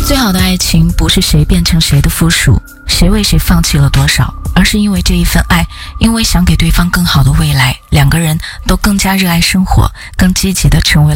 最好的爱情不是谁变成谁的附属，谁为谁放弃了多少，而是因为这一份爱，因为想给对方更好的未来，两个人都更加热爱生活，更积极地成为了